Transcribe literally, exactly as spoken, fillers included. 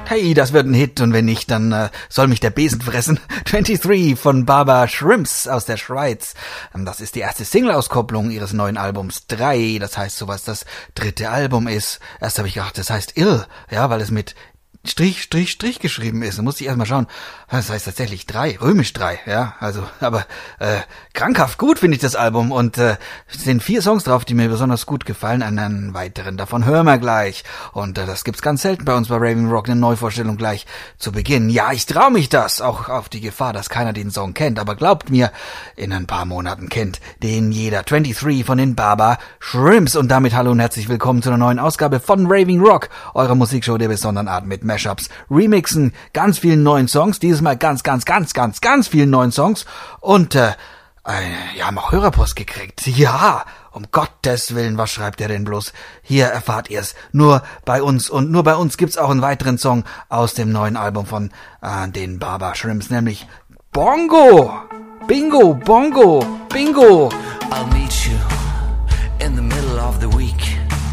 Hey, das wird ein Hit und wenn nicht, dann äh, soll mich der Besen fressen. dreiundzwanzig von Baba Shrimps aus der Schweiz. Ähm, das ist die erste Single-Auskopplung ihres neuen Albums drei. Das heißt so, was das dritte Album ist. Erst habe ich gedacht, das heißt Ill, ja, weil es mit Strich, Strich, Strich geschrieben ist. Da musste ich erstmal schauen. Das heißt tatsächlich drei, römisch drei, ja. Also, aber äh, krankhaft gut finde ich das Album und äh, es sind vier Songs drauf, die mir besonders gut gefallen. Einen weiteren davon hören wir gleich. Und äh, das gibt's ganz selten bei uns bei Raving Rock, eine Neuvorstellung gleich zu Beginn. Ja, ich trau mich das, auch auf die Gefahr, dass keiner den Song kennt. Aber glaubt mir, in ein paar Monaten kennt den jeder. dreiundzwanzig von den Baba Shrimps. Und damit hallo und herzlich willkommen zu einer neuen Ausgabe von Raving Rock, eurer Musikshow der besonderen Art mit Mashups, Remixen, ganz vielen neuen Songs, dieses Mal ganz, ganz, ganz, ganz, ganz vielen neuen Songs und äh, äh, ja, haben auch Hörerpost gekriegt. Ja, um Gottes Willen, was schreibt er denn bloß? Hier erfahrt ihr es nur bei uns und nur bei uns gibt's auch einen weiteren Song aus dem neuen Album von äh, den Baba Shrimps, nämlich Bongo, Bingo, Bongo, Bingo. I'll meet you in the middle of the week.